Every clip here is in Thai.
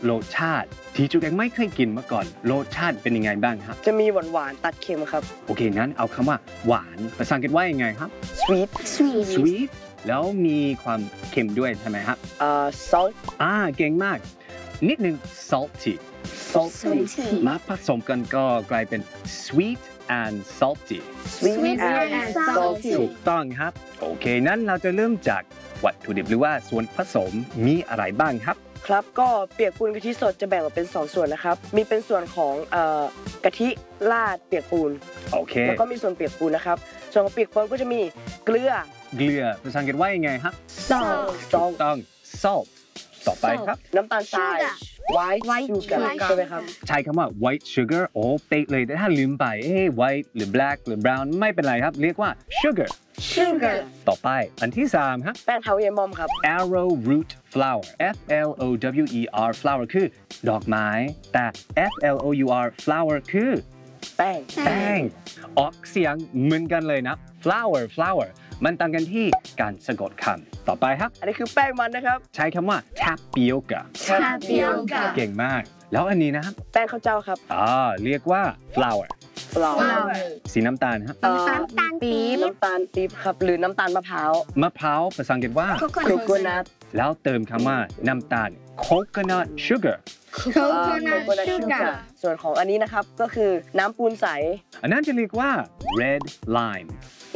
รสชาติที่จุกเองไม่เคยกินมาก่อนรสชาติเป็นยังไงบ้างครับจะมีหวานตัดเค็มครับโอเคงั้นเอาคำว่าหวานภาษาอังกฤษว่ายังไงครับ sweet sweet แล้วมีความเค็มด้วยใช่ไหมครับ salt เก่งมากนิดนึง salty มาผสมกันก็กลายเป็น sweet and salty ถูกต้องครับโอเคนั้นเราจะเริ่มจากวัตถุดิบหรือว่าส่วนผสมมีอะไรบ้างครับครับก็เปียกปูนกะทิสดจะแบ่งออกเป็น2ส่วนนะครับมีเป็นส่วนของกะทิราดเปียกปูนโอเคแล้วก็มีส่วนเปียกปูนนะครับส่วนของเปียกปูนก็จะมีเกลือภาษาอังกฤษว่ายังไงครับ salt ถูกต้อง salt ต่อไปครับน้ำตาลทราย white sugar ใช่ไหมครับใช้คำว่า white sugar โอ้เป๊ะเลยแต่ถ้าลืมไปwhite หรือ black หรือ brown ไม่เป็นไรครับเรียกว่า sugar ต่อไปอันที่3ครับแป้งเท้าเยมอมครับ arrowroot flour flower flower คือดอกไม้แต่ flour flour คือแป้งออกเสียงเหมือนกันเลยนะ flour มันต่างกันที่การสะกดคำต่อไปครับอันนี้คือแป้งมันนะครับใช้คำว่า tapioca เก่งมากแล้วอันนี้นะครับแป้งข้าวเจ้าครับเรียกว่า flour สีน้ำตาลครับน้ำตาลปี๊บครับหรือน้ำตาลมะพร้าวภาษาอังกฤษว่า coconut แล้วเติมคำว่าน้ำตาล coconut sugar ส่วนของอันนี้นะครับก็คือน้ำปูนใสอันนั้นจะเรียกว่า red lime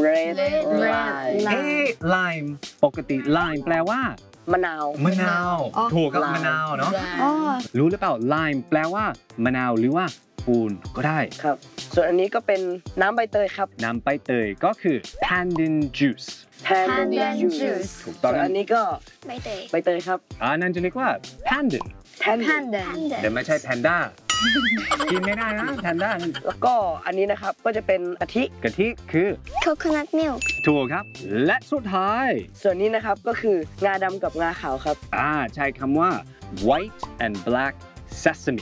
lime ปกติ lime แปลว่ามะนาวถูกกับมะนาวเนาะรู้หรือเปล่า lime แปลว่ามะนาวหรือว่าปูนก็ได้ครับส่วนอันนี้ก็เป็นน้ำใบเตยครับน้ำใบเตยก็คือ pandan juice ถูกต้องอันนี้ก็ใบเตยครับอันนั้นจะเรียกว่า pandan แต่ไม่ใช่ panda กินไม่ได้นะ panda นั่นแล้วก็อันนี้นะครับก็จะเป็นกะทิคือ coconut milk ถูกครับและสุดท้ายส่วนนี้นะครับก็คืองาดำกับงาขาวครับใช้คำว่า white and black sesame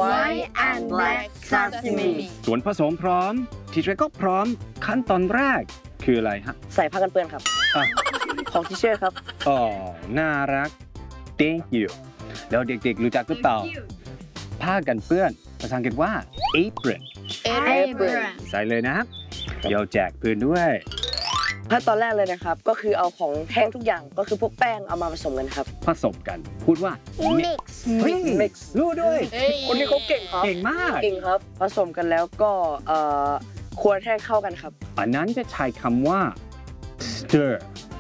ส่วนผสมพร้อมทีเชอร์ก็พร้อมขั้นตอนแรกคืออะไรฮะใส่ผ้ากันเปื้อนครับของทีเชอร์ครับน่ารัก thank you แล้วเด็กๆรู้จักหรือเปล่าผ้ากันเปื้อนภาษาอังกฤษว่า apron ใส่เลยนะครับเดี๋ยวแจกเพื่อนด้วยถ้าตอนแรกเลยนะครับก็คือเอาของแห้งทุกอย่างก็คือพวกแป้งเอามาผสมกันครับผสมกันพูดว่า mix รู้ด้วยคนนี้เขาเก่งครับเก่งมากครับผสมกันแล้วก็ควรให้เข้ากันครับอันนั้นจะใช้คำว่า stir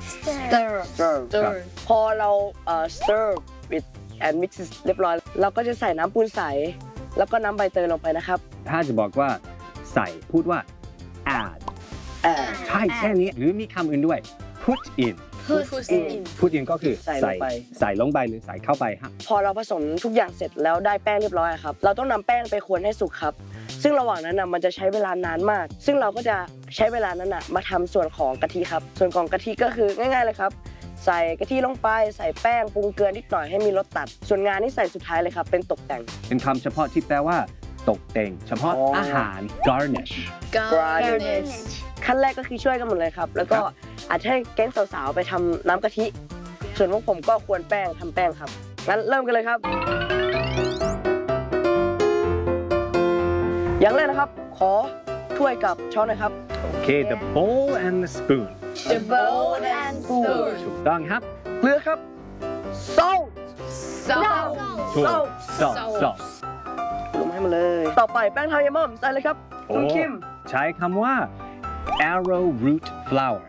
พอเราstir with and mix เรียบร้อยเราก็จะใส่น้ำปูนใสแล้วก็น้ำใบเตยลงไปนะครับถ้าจะบอกว่าใส่พูดว่า add ใช่แค่นี้หรือมีคำอื่นด้วย put in ก็คือใส่ลงไปหรือใส่เข้าไปครับพอเราผสมทุกอย่างเสร็จแล้วได้แป้งเรียบร้อยครับเราต้องนำแป้งไปควรให้สุกครับซึ่งระหว่างนั้นมันจะใช้เวลานานมากซึ่งเราก็จะใช้เวลานั้นมาทำส่วนของกะทิครับส่วนของกะทิก็คือง่ายๆเลยครับใส่กะทิลงไปใส่แป้งปรุงเกลือนิดหน่อยให้มีรสตัดส่วนงานนี่ใส่สุดท้ายเลยครับเป็นตกแต่งเป็นคำเฉพาะที่แปลว่าตกแต่งเฉพาะอาหาร garnish ขั้นแรกก็คือช่วยกันหมดเลยครับแล้วก็อาจจะให้แก๊งสาวๆไปทำน้ำกะทิส่วนพวกผมก็ควรแป้งทำแป้งครับงั้นเริ่มกันเลยครับอย่างแรกนะครับขอถ้วยกับช้อนหน่อยครับโอเค the bowl and the spoon ถูกต้องครับเกลือครับ salt ลงให้มาเลยต่อไปแป้งเท้าเยมอมใส่เลยครับคุณคิมใช้คำว่า arrowroot flour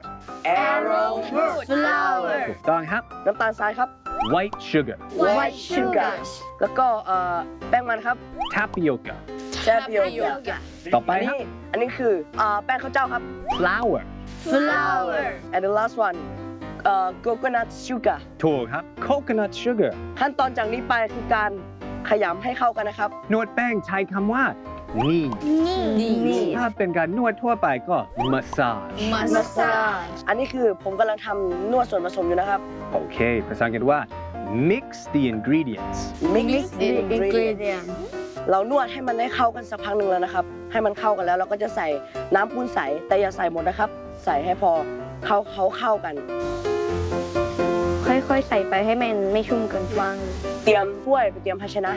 ถูกต้องครับน้ำตาลทรายครับ white sugar แล้วก็แป้งมันครับ tapioca ต่อไปครับอันนี้คือแป้งข้าวเจ้าครับ flour and the last one coconut sugar ถูกครับ coconut sugar ขั้นตอนจากนี้ไปคือการขยำให้เข้ากันนะครับนวดแป้งใช้คำว่านี่ถ้าเป็นการนวดทั่วไปก็ massage อันนี้คือผมกำลังทำนวดส่วนผสมอยู่นะครับโอเคภาษาอังกฤษว่า mix the ingredients เรานวดให้มันได้เข้ากันสักพักหนึ่งแล้วนะครับให้มันเข้ากันแล้วเราก็จะใส่น้ำปูนใสแต่อย่าใส่หมดนะครับใส่ให้พอเข้ากันค่อยๆใส่ไปให้มันไม่ชุ่มเกินไปเตรียมถ้วยไปเตรียมภาชนะ